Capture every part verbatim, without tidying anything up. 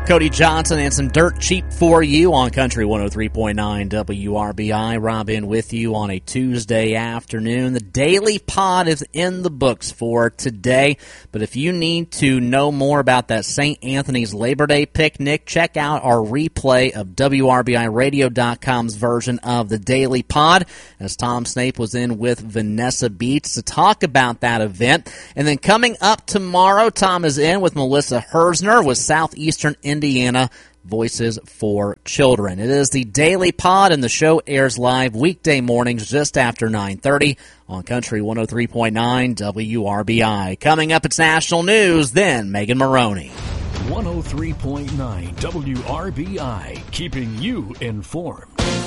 Cody Johnson and some dirt cheap for you on Country one oh three point nine W R B I. Rob in with you on a Tuesday afternoon. The Daily Pod is in the books for today, but if you need to know more about that Saint Anthony's Labor Day picnic, check out our replay of W R B I radio dot com's version of the Daily Pod, as Tom Snape was in with Vanessa Beats to talk about that event. And then coming up tomorrow, Tom is in with Melissa Hersner with Southeastern Indiana Voices for Children. It is the Daily Pod, and the show airs live weekday mornings just after nine thirty on Country one oh three point nine W R B I. Coming up, it's national news, then Megan Maroney. one oh three point nine W R B I, keeping you informed.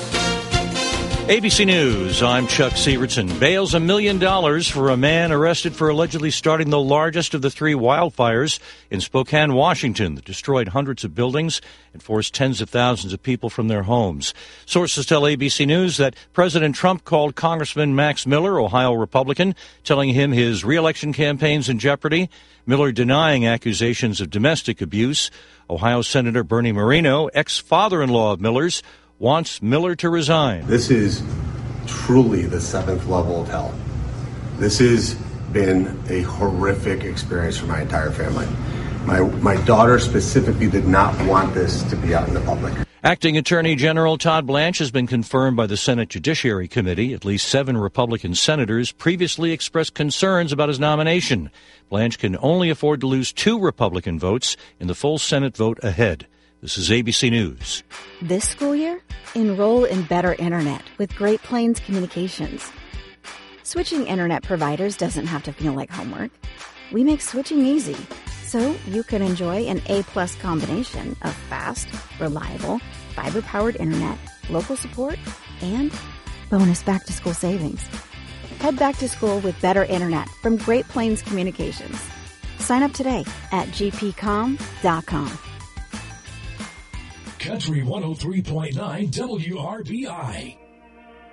A B C News, I'm Chuck Sievertson. Bails a million dollars for a man arrested for allegedly starting the largest of the three wildfires in Spokane, Washington, that destroyed hundreds of buildings and forced tens of thousands of people from their homes. Sources tell A B C News that President Trump called Congressman Max Miller, Ohio Republican, telling him his reelection campaign's in jeopardy. Miller denying accusations of domestic abuse. Ohio Senator Bernie Moreno, ex-father-in-law of Miller's, wants Miller to resign. This is truly the seventh level of hell. This has been a horrific experience for my entire family. My my daughter specifically did not want this to be out in the public. Acting Attorney General Todd Blanche has been confirmed by the Senate Judiciary Committee. At least seven Republican senators previously expressed concerns about his nomination. Blanche can only afford to lose two Republican votes in the full Senate vote ahead. This is A B C News. This school year, enroll in Better Internet with Great Plains Communications. Switching internet providers doesn't have to feel like homework. We make switching easy, so you can enjoy an A-plus combination of fast, reliable, fiber-powered internet, local support, and bonus back-to-school savings. Head back to school with Better Internet from Great Plains Communications. Sign up today at g p com dot com. Country one oh three point nine W R B I.